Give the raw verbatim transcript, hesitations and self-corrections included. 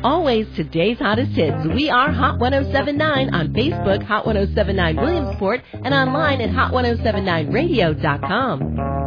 Always today's hottest hits. We are Hot ten seventy-nine on Facebook, Hot ten seventy-nine Williamsport, and online at hot ten seventy-nine radio dot com.